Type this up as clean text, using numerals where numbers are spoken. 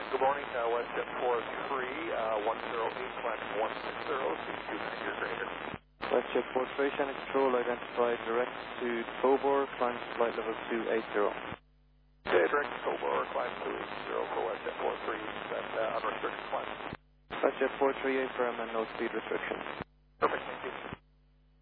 Good morning, WestJet 43, 108, climb 160, CQ9 or greater. WestJet 43, Shannon Control, identified direct to Tobor, climb to flight level 280. Okay, direct to Tobor, climb 280 for WestJet 43, set unrestricted climb. WestJet 43, firm and no speed restrictions. Perfect.